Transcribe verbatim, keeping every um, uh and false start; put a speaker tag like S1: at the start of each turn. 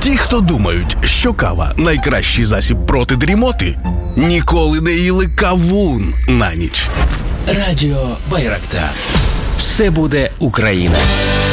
S1: Ті, хто думають, що кава – найкращий засіб проти дрімоти, ніколи не їли кавун на ніч.
S2: Радіо Байрактар. Все буде Україна.